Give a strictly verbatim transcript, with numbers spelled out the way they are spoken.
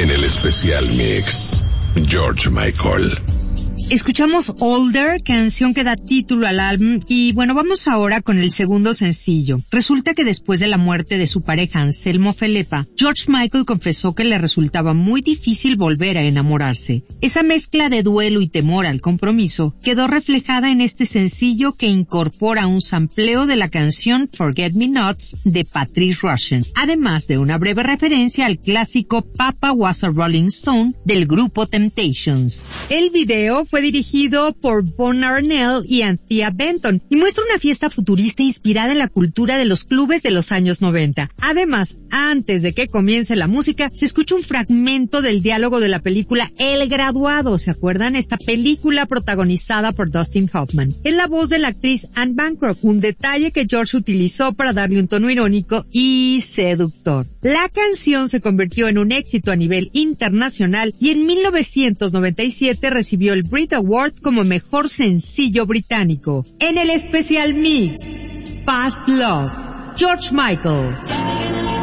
En el especial mix, George Michael. Escuchamos Older, canción que da título al álbum, y bueno, vamos ahora con el segundo sencillo. Resulta que después de la muerte de su pareja Anselmo Felepa, George Michael confesó que le resultaba muy difícil volver a enamorarse. Esa mezcla de duelo y temor al compromiso quedó reflejada en este sencillo que incorpora un sampleo de la canción Forget Me Nots de Patrice Rushen, además de una breve referencia al clásico Papa Was a Rolling Stone del grupo Temptations. El video fue dirigido por Von Arnell y Anthea Benton y muestra una fiesta futurista inspirada en la cultura de los clubes de los años noventa. Además, antes de que comience la música, se escucha un fragmento del diálogo de la película El Graduado. ¿Se acuerdan? Esta película protagonizada por Dustin Hoffman. Es la voz de la actriz Anne Bancroft, un detalle que George utilizó para darle un tono irónico y seductor. La canción se convirtió en un éxito a nivel internacional y en mil novecientos noventa y siete recibió el Brit Award como mejor sencillo británico. En el especial mix, Past Love, George Michael.